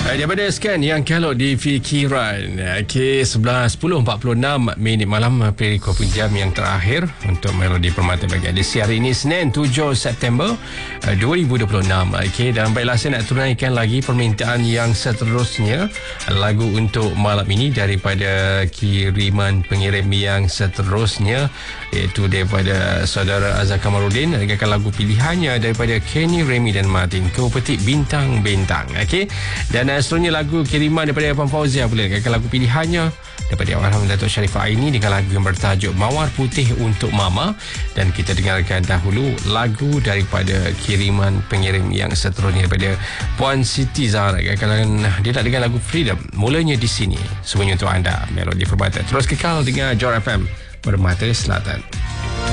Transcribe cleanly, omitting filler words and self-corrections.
Daripada scan yang kelok di fikiran. Okey, 11:10:46 malam, perikop jam yang terakhir untuk Melodi Permata bagi edisi hari ini, Senin 7 September 2026. Okey, dan baiklah, saya nak tunaikan lagi permintaan yang seterusnya, lagu untuk malam ini daripada kiriman pengirim yang seterusnya, iaitu daripada saudara Azhar Kamarudin. Dengarkan lagu pilihannya daripada Kenny, Remy dan Martin, Kau Petik Bintang-Bintang. Okey, dan seterusnya lagu kiriman daripada Puan Fauzia pula. Dengarkan lagu pilihannya daripada Allahyarham Datuk Sharifah Aini dengan lagu yang bertajuk Mawar Putih Untuk Mama. Dan kita dengarkan dahulu lagu daripada kiriman pengirim yang seterusnya daripada Puan Siti Zahra. Dia nak dengar lagu Freedom. Mulanya di sini. Semuanya untuk anda, Melodi Permata. Terus kekal dengan Johor FM Permata Selatan.